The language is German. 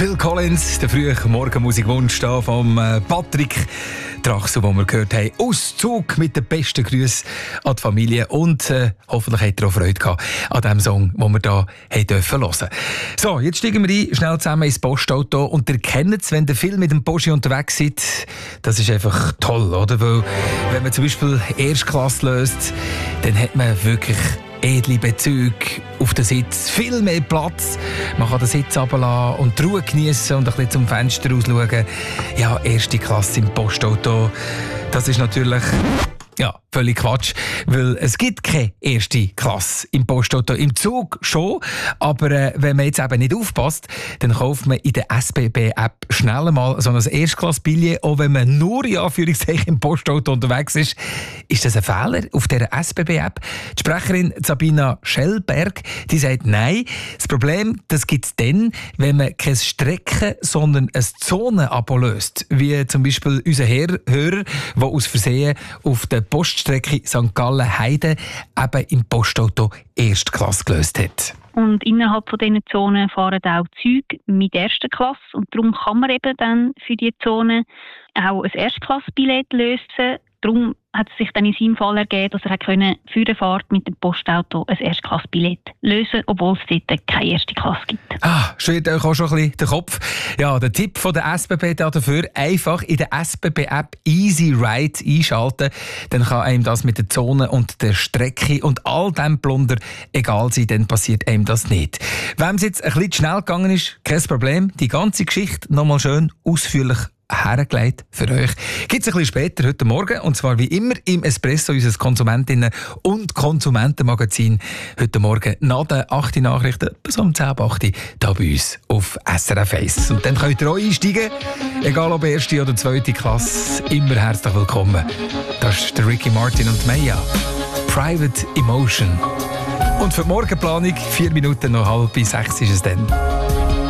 Phil Collins, der frühe Morgenmusikwunsch da vom Patrick Drachsel, den wir gehört haben. Auszug mit den besten Grüßen an die Familie und hoffentlich habt ihr auch Freude gehabt an dem Song, den wir hier hören dürfen. So, jetzt steigen wir ein, schnell zusammen ins Postauto und ihr kennt es, wenn ihr viel mit dem Porsche unterwegs seid. Das ist einfach toll, oder? Weil wenn man zum Beispiel Erstklasse löst, dann hat man wirklich edle Bezüge auf den Sitz, viel mehr Platz. Man kann den Sitz runterlassen und die Ruhe geniessen und ein bisschen zum Fenster rausschauen. Ja, erste Klasse im Postauto, das ist natürlich völlig Quatsch, weil es gibt keine erste Klasse im Postauto. Im Zug schon, aber wenn man jetzt eben nicht aufpasst, dann kauft man in der SBB-App schnell mal so ein Erstklasse-Billett, auch wenn man nur in Anführungszeichen im Postauto unterwegs ist. Ist das ein Fehler auf dieser SBB-App? Die Sprecherin Sabina Schellberg, die sagt, nein, das Problem, das gibt es dann, wenn man kein Strecken, sondern ein Zonen-Abo löst. Wie zum Beispiel unser Hörer, der aus Versehen auf der Poststrecke St. Gallen-Heide eben im Postauto Erstklasse gelöst hat. Und innerhalb von diesen Zonen fahren auch Züge mit erster Klasse. Und darum kann man eben dann für diese Zone auch ein Erstklassbillett lösen. Darum hat es sich dann in seinem Fall ergeben, dass er für eine Fahrt mit dem Postauto ein Erstklassbillett lösen, obwohl es dort keine erste Klasse gibt. Schwirrt euch auch schon ein bisschen der Kopf. Ja, der Tipp von der SBB dafür, einfach in der SBB-App Easy Ride einschalten. Dann kann einem das mit der Zone und der Strecke und all dem Plunder egal sein, dann passiert einem das nicht. Wem es jetzt ein bisschen schnell gegangen ist, kein Problem. Die ganze Geschichte nochmal schön ausführlich hergelegt für euch. Gibt es ein bisschen später heute Morgen, und zwar wie immer im Espresso, unser Konsumentinnen- und Konsumentenmagazin. Heute Morgen nach den 8 Nachrichten bis um 10:08 hier bei uns auf SRF 1. Und dann könnt ihr auch einsteigen, egal ob erste oder zweite Klasse, immer herzlich willkommen. Das ist der Ricky Martin und Maya. Private Emotion. Und für die Morgenplanung 4 Minuten nach 5:30 ist es dann.